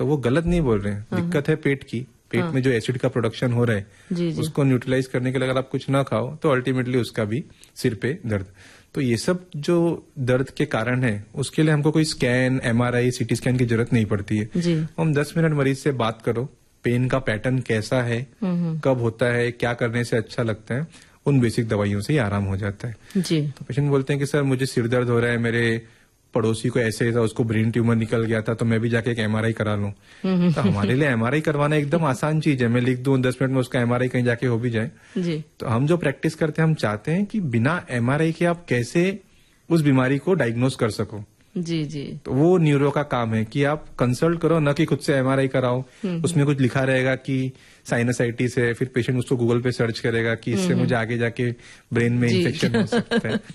तो वो गलत नहीं बोल रहे हैं, दिक्कत है पेट की, पेट में जो एसिड का प्रोडक्शन हो रहा है उसको न्यूट्रलाइज करने के लिए अगर आप कुछ ना खाओ तो अल्टीमेटली उसका भी सिर पे दर्द। तो ये सब जो दर्द के कारण है उसके लिए हमको कोई स्कैन, MRI, CT स्कैन की जरूरत नहीं पड़ती है। हम 10 मिनट मरीज से बात करो, पेन का पैटर्न कैसा है, कब होता है, क्या करने से अच्छा लगता है, उन बेसिक दवाइयों से ही आराम हो जाता है। तो पेशेंट बोलते हैं कि सर मुझे सिर दर्द हो रहा है, मेरे पड़ोसी को ऐसे था, उसको ब्रेन ट्यूमर निकल गया था, तो मैं भी जाके एक MRI करा लूं। तो हमारे लिए MRI करवाना एकदम आसान चीज है, मैं लिख दूं 10 मिनट में उसका MRI कहीं जाके हो भी जाए। तो हम जो प्रैक्टिस करते हैं, हम चाहते हैं कि बिना MRI के आप कैसे उस बीमारी को डायग्नोज कर सको। तो वो न्यूरो का काम है कि आप कंसल्ट करो, न कि खुद से MRI कराओ। उसमें कुछ लिखा रहेगा कि साइनसाइटिस है, फिर पेशेंट उसको गूगल पे सर्च करेगा कि इससे मुझे आगे जाके ब्रेन में इन्फेक्शन हो सकता है।